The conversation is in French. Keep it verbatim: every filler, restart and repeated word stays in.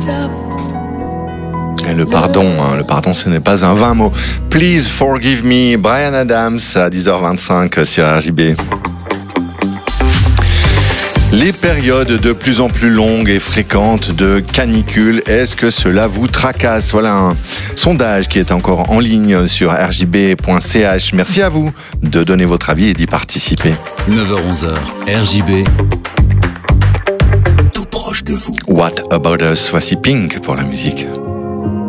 Et le pardon, hein, le pardon, ce n'est pas un vain mot. Please forgive me, Bryan Adams, à dix heures vingt-cinq sur R J B. Les périodes de plus en plus longues et fréquentes de canicule, est-ce que cela vous tracasse? Voilà un sondage qui est encore en ligne sur r j b point c h. Merci à vous de donner votre avis et d'y participer. neuf heures onze, R J B, tout proche de vous. What About Us? Voici Pink pour la musique.